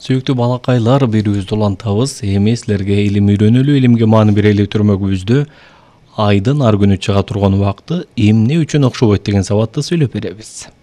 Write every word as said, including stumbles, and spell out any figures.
Сүйүктүү балакайлар, бирибизди улантабыз. Эми силерге илим үйрөнөлү, илимге маани берели түрмөгүбүздө айдын ар күнү чыга турган убакты эмне үчүн окшобойт деген сабатты сүйлөп беребиз.